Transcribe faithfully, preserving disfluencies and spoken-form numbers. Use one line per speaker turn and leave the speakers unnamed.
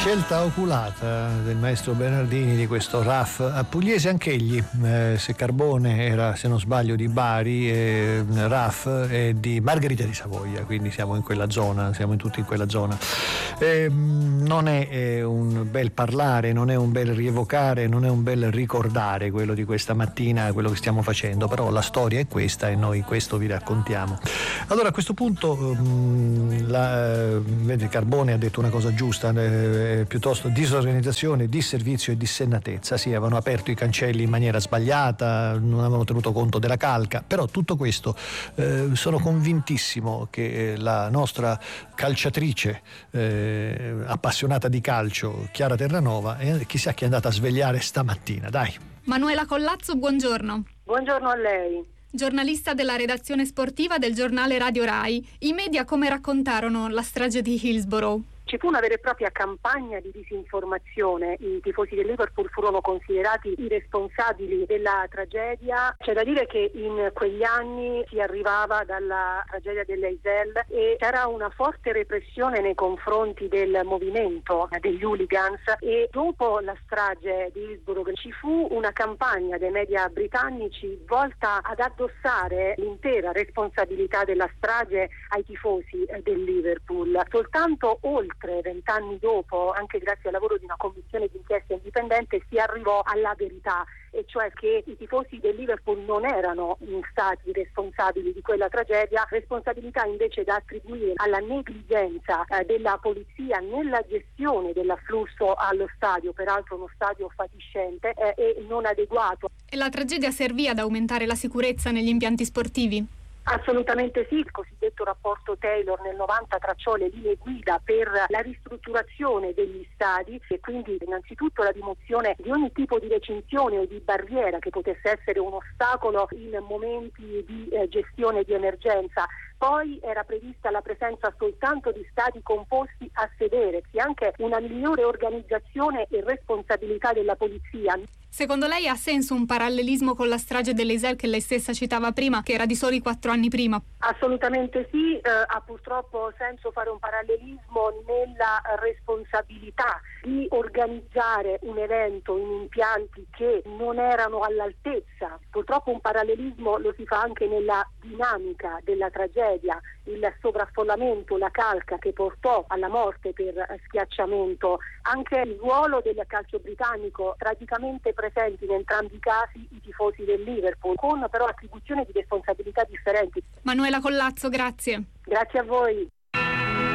Scelta oculata del maestro Bernardini di questo R A F pugliese anch'egli, eh, se Carbone era, se non sbaglio, di Bari, e R A F è di Margherita di Savoia, quindi siamo in quella zona, siamo tutti in quella zona. Eh, non è, è un bel parlare, non è un bel rievocare, non è un bel ricordare quello di questa mattina, quello che stiamo facendo, però la storia è questa e noi questo vi raccontiamo. Allora, a questo punto mh, la, vede, Carbone ha detto una cosa giusta, eh, piuttosto disorganizzazione, disservizio e dissennatezza. Sì, avevano aperto i cancelli in maniera sbagliata, non avevano tenuto conto della calca, però tutto questo eh, sono convintissimo che la nostra calciatrice eh, appassionata di calcio, Chiara Terranova, eh, chissà chi è andata a svegliare stamattina, dai.
Manuela Collazzo, buongiorno.
Buongiorno a lei.
Giornalista della redazione sportiva del giornale Radio Rai, i media come raccontarono la strage di Hillsborough?
Ci fu una vera e propria campagna di disinformazione, i tifosi del Liverpool furono considerati i responsabili della tragedia. C'è da dire che in quegli anni si arrivava dalla tragedia dell'Eisel e c'era una forte repressione nei confronti del movimento degli hooligans, e dopo la strage di Hillsborough ci fu una campagna dei media britannici volta ad addossare l'intera responsabilità della strage ai tifosi del Liverpool. Soltanto oltre vent'anni dopo, anche grazie al lavoro di una commissione d'inchiesta indipendente, si arrivò alla verità, e cioè che i tifosi del Liverpool non erano stati responsabili di quella tragedia, responsabilità invece da attribuire alla negligenza eh, della polizia nella gestione dell'afflusso allo stadio, peraltro uno stadio fatiscente eh, e non adeguato.
E la tragedia servì ad aumentare la sicurezza negli impianti sportivi?
Assolutamente sì, il cosiddetto rapporto Taylor nel novanta tracciò le linee guida per la ristrutturazione degli stadi, e quindi innanzitutto la rimozione di ogni tipo di recinzione o di barriera che potesse essere un ostacolo in momenti di eh, gestione di emergenza. Poi era prevista la presenza soltanto di stadi composti a sedere, e anche una migliore organizzazione e responsabilità della polizia.
Secondo lei ha senso un parallelismo con la strage dell'Eisel che lei stessa citava prima, che era di soli quattro anni prima?
Assolutamente sì, eh, ha purtroppo senso fare un parallelismo nella responsabilità di organizzare un evento in impianti che non erano all'altezza. Purtroppo un parallelismo lo si fa anche nella dinamica della tragedia, il sovraffollamento, la calca che portò alla morte per schiacciamento, anche il ruolo del calcio britannico, tragicamente presenti in entrambi i casi i tifosi del Liverpool, con però attribuzioni di responsabilità differenti.
Manuela Collazzo, grazie.
Grazie a voi.